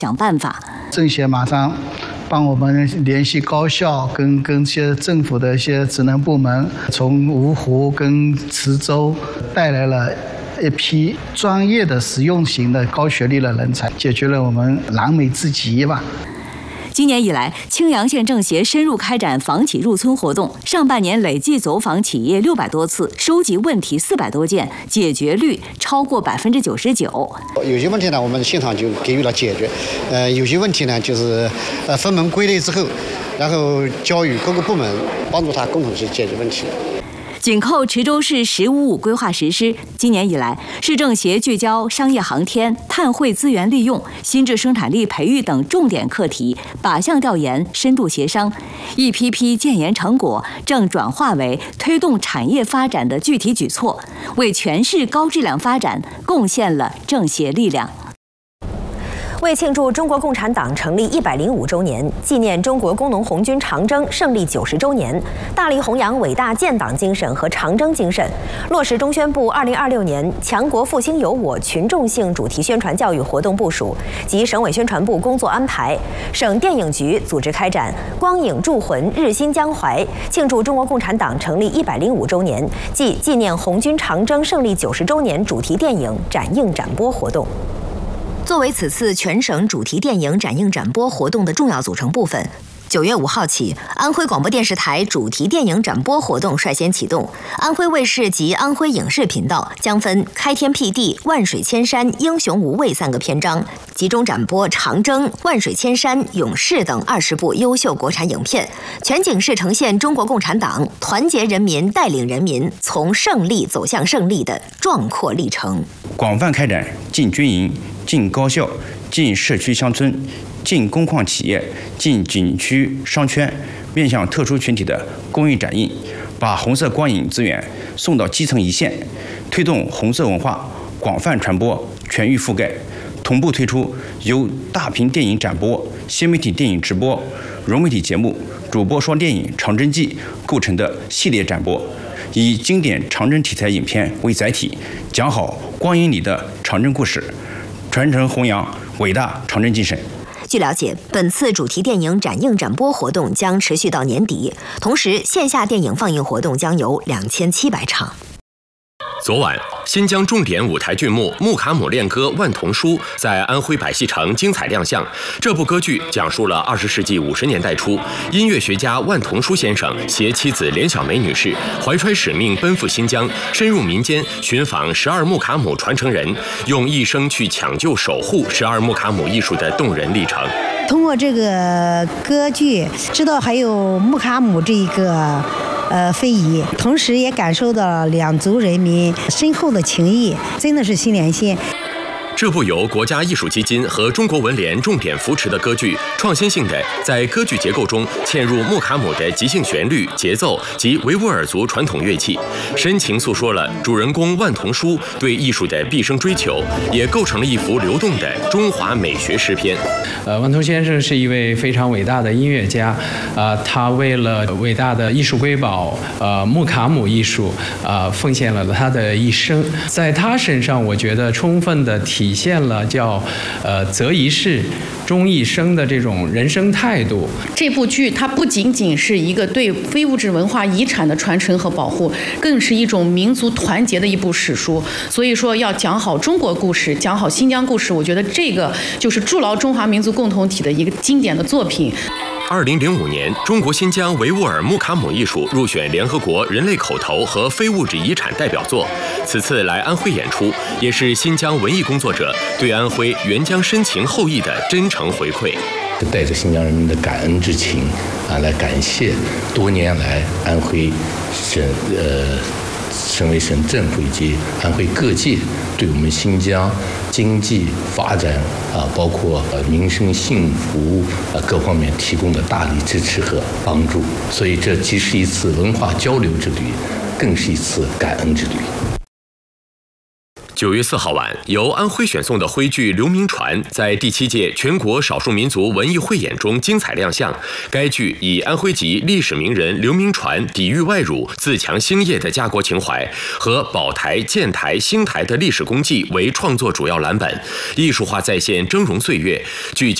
想办法。 政协马上帮我们联系高校跟些政府的一些职能部门，从芜湖跟池州带来了一批专业的实用型的高学历的人才，解决了我们燃眉之急吧。 今年以来，青阳县政协深入开展房企入村活动，上半年累计走访企业600多次，收集问题400多件，解决率超过99%。 有些问题呢，我们现场就给予了解决；有些问题呢，就是分门归类之后，然后交予各个部门，帮助他共同去解决问题。 紧扣池州市“1055”规划实施，今年以来，市政协聚焦商业航天、碳汇资源利用、新质生产力培育等重点课题，靶向调研、深度协商，一批批建言成果正转化为推动产业发展的具体举措，为全市高质量发展贡献了政协力量。 为庆祝中国共产党成立105周年，纪念中国工农红军长征胜利90周年，大力弘扬伟大建党精神和长征精神，落实中宣部2026年强国复兴有我群众性主题宣传教育活动部署及省委宣传部工作安排，省电影局组织开展“光影铸魂，日新江淮”庆祝中国共产党成立105周年暨纪念红军长征胜利90周年主题电影展映展播活动。作为此次全省主题电影展映展播活动的重要组成部分，9月5号起，安徽广播电视台主题电影展播活动率先启动。安徽卫视及安徽影视频道将分开天辟地、万水千山、英雄无畏3个篇章，集中展播长征、万水千山、勇士等20部优秀国产影片，全景式呈现中国共产党团结人民、带领人民从胜利走向胜利的壮阔历程。 广泛开展进军营、进高校、进社区乡村、进工矿企业、进景区商圈，面向特殊群体的公益展映，把红色光影资源送到基层一线，推动红色文化广泛传播、全域覆盖。同步推出由大屏电影展播、新媒体电影直播、融媒体节目、主播双电影《长征记》构成的系列展播，以经典长征题材影片为载体，讲好光影里的长征故事，传承弘扬伟大长征精神。 据了解，本次主题电影展映展播活动将持续到年底，同时线下电影放映活动将有2700场。 昨晚，新疆重点舞台剧目《穆卡姆恋歌·万童书》在安徽百戏城精彩亮相。这部歌剧讲述了20世纪50年代初，音乐学家万童书先生携妻子连小梅女士，怀揣使命奔赴新疆，深入民间寻访12穆卡姆传承人，用一生去抢救守护12穆卡姆艺术的动人历程。 通过这个歌剧，知道还有穆卡姆这一个非遗，同时也感受到两族人民深厚的情谊，真的是心连心。 这部由国家艺术基金和中国文联重点扶持的歌剧，创新性的在歌剧结构中嵌入穆卡姆的即兴旋律、节奏及维吾尔族传统乐器，深情诉说了主人公万童书对艺术的毕生追求，也构成了一幅流动的中华美学诗篇。 万童先生是一位非常伟大的音乐家，他为了伟大的艺术瑰宝穆卡姆艺术奉献了他的一生。在他身上，我觉得充分的体现了叫择一事终一生的这种人生态度。 这部剧它不仅仅是一个对非物质文化遗产的传承和保护，更是一种民族团结的一部史书。所以说，要讲好中国故事，讲好新疆故事，我觉得这个就是筑牢中华民族共同体的一个经典的作品。 2005年，中国新疆维吾尔穆卡姆艺术入选联合国人类口头和非物质遗产代表作。此次来安徽演出，也是新疆文艺工作者对安徽援疆深情厚谊的真诚回馈。 带着新疆人民的感恩之情来感谢多年来安徽省委省政府以及安徽各界对我们新疆经济发展包括民生幸福各方面提供的大力支持和帮助。所以这既是一次文化交流之旅，更是一次感恩之旅。 9月4号晚，由安徽选送的徽剧《刘铭传》在第7届全国少数民族文艺汇演中精彩亮相。该剧以安徽籍历史名人刘铭传抵御外辱、自强兴业的家国情怀和保台、建台、兴台的历史功绩为创作主要蓝本，艺术化再现峥嵘岁月，聚焦